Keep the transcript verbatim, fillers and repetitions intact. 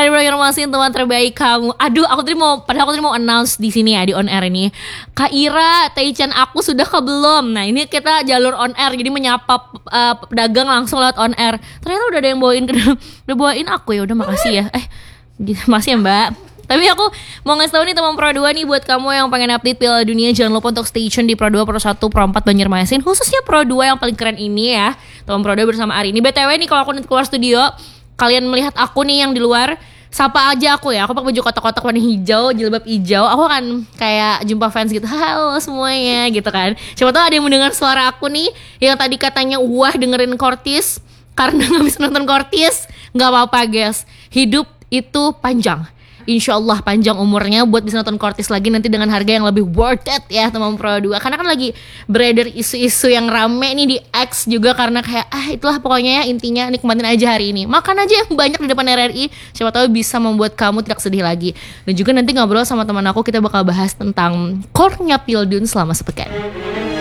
Bismillahirrahmanirrahim, teman terbaik kamu. Aduh, aku tadi mau, padahal aku tadi mau announce di sini ya, di on air ini. Kak Ira, Taichan aku sudah ke belum? Nah, ini kita jalur on air, jadi menyapa uh, pedagang langsung lewat on air. Ternyata udah ada yang bawain, udah bawain aku ya. Udah makasih ya. Eh, makasih ya Mbak. Tapi aku mau ngasih tau nih teman Pro dua nih, buat kamu yang pengen update Piala Dunia, jangan lupa untuk stay tune di Pro dua, Pro satu, Pro empat Banjarmasin. Khususnya Pro dua yang paling keren ini ya, teman Pro dua bersama Ari. Ini B T W nih, kalau aku nanti keluar studio, kalian melihat aku nih yang di luar, sapa aja aku ya. Aku pakai baju kotak-kotak warna hijau, jilbab hijau. Aku akan kayak jumpa fans gitu, halo semuanya gitu kan. Siapa tahu ada yang mendengar suara aku nih, yang tadi katanya wah dengerin Kortis karena gak bisa nonton Kortis. Gak apa-apa guys, hidup itu panjang, insya Allah panjang umurnya buat bisa nonton Kortis lagi nanti dengan harga yang lebih worth it ya teman Pro dua. Karena kan lagi beredar isu-isu yang rame nih di X juga, karena kayak ah itulah pokoknya ya, intinya nikmatin aja hari ini, makan aja yang banyak di depan R R I, siapa tahu bisa membuat kamu tidak sedih lagi. Dan juga nanti ngobrol sama teman aku, kita bakal bahas tentang core-nya Pildun selama sepekan.